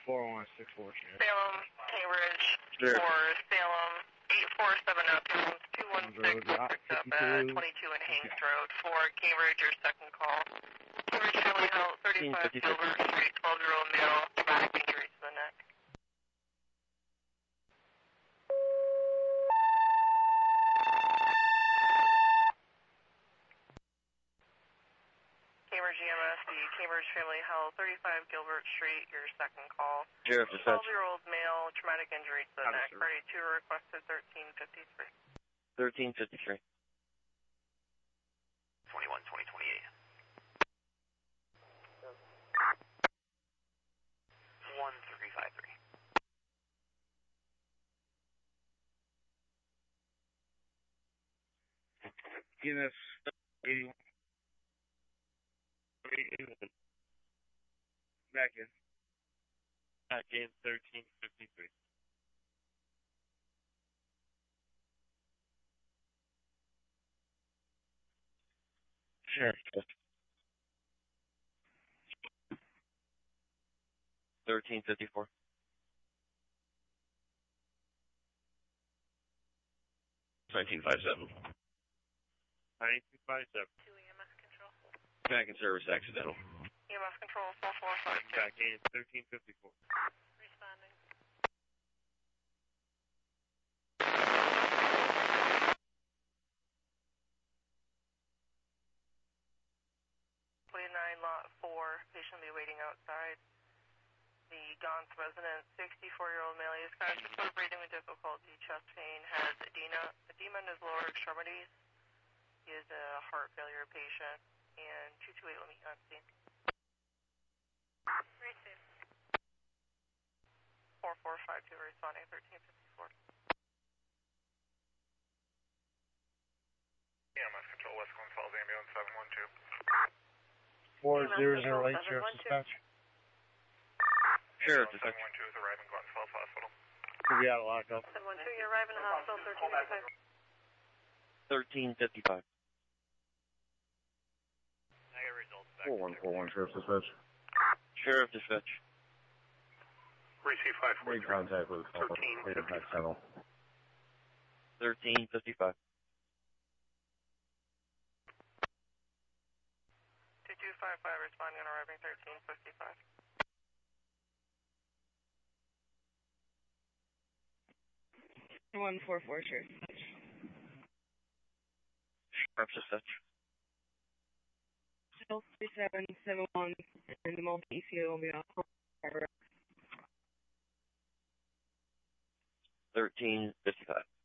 4164, Sheriff. Salem, Cambridge, Sure. for Salem, 847 outbound, 216 was picked up at 22 and Haynes Road. For Cambridge, your second call. Cambridge Family Health, 35 Gilbert Street, 12-year-old male, traumatic injury to the neck. Cambridge EMS, the Cambridge Family Health, 35 Gilbert Street, your second call. Sheriff Dispatch. 12-year-old male, traumatic injury to the neck. Party 2 requested 1353. 1353. 21, 2028. 1353. EMS 81. Back in. Back in 1353. Sheriff. 1354. 1957. 9257. 2 EMS control. Back in service, accidental. EMS control, 4452. Back in 1354. Responding. Lot 4, patient will be waiting outside. The Gaunt's resident, 64-year-old male, is conscious of breathing with difficulty, chest pain, has edema in his lower extremities. He is a heart failure patient, and 228 will meet on scene. Receive. 4452 responding, 1354. EMS control, West Glen Falls ambulance 712. 4008, Sheriff Dispatch. Sheriff Dispatch. 712 is arriving Glens Falls Hospital. We got it locked up. 712, you're arriving at hospital, 1355. 1355. Negative results back. 4141, Sheriff Dispatch. Sheriff Dispatch. Receive Made 543. contact with 1355. 1355. 2255 responding and arriving 1355. One 44, Sheriff. Sheriff Dispatch. 3771 and the multi-ECO will be off. 1355.